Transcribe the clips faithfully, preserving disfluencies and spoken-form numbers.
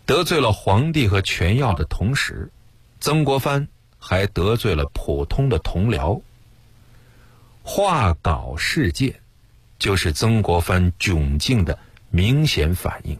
得罪了皇帝和权要的同时，曾国藩还得罪了普通的同僚。画稿事件就是曾国藩窘境的明显反应。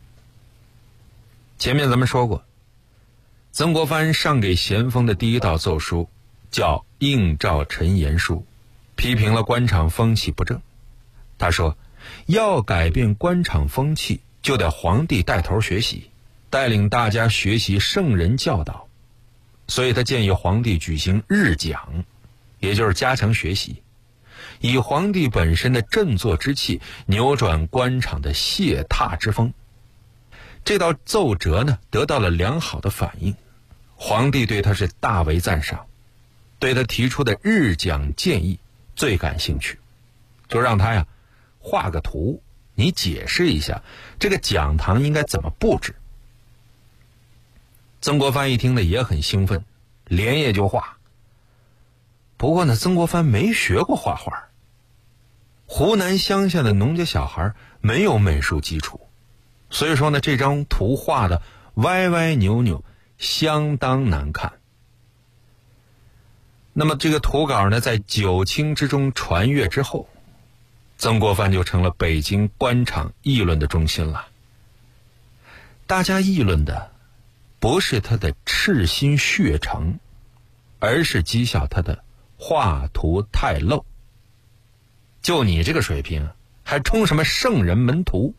前面咱们说过，曾国藩上给咸丰的第一道奏书叫《应召陈言书》，批评了官场风气不正。他说，要改变官场风气，就得皇帝带头学习，带领大家学习圣人教导。所以他建议皇帝举行日讲，也就是加强学习，以皇帝本身的振作之气扭转官场的懈怠之风。这道奏折呢，得到了良好的反应，皇帝对他是大为赞赏，对他提出的日讲建议最感兴趣，就让他呀画个图，你解释一下这个讲堂应该怎么布置。曾国藩一听呢也很兴奋，连夜就画。不过呢，曾国藩没学过画画，湖南乡下的农家小孩没有美术基础，所以说呢，这张图画的歪歪扭扭，相当难看。那么这个图稿呢，在九卿之中传阅之后，曾国藩就成了北京官场议论的中心了。大家议论的不是他的赤心血诚，而是讥笑他的画图太漏。就你这个水平，还充什么圣人门徒？